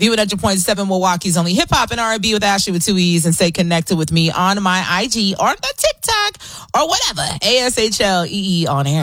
B100.7 Milwaukee's only hip hop and R&B with Ashley with 2 E's, and stay connected with me on my IG or the TikTok or whatever. ASHLEE on air.